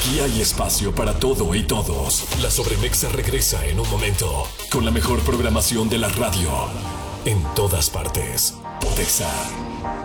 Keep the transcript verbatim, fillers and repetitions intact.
Aquí hay espacio para todo y todos. La Sobremexa regresa en un momento con la mejor programación de la radio. En todas partes. Potexa.